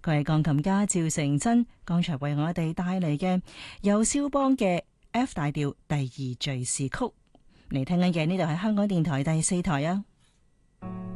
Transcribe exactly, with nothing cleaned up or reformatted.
佢係鋼琴家趙成真，剛才為我哋帶嚟嘅由肖邦嘅 F 大調第二敘事曲。嚟聽緊嘅呢度係香港電台第四台啊。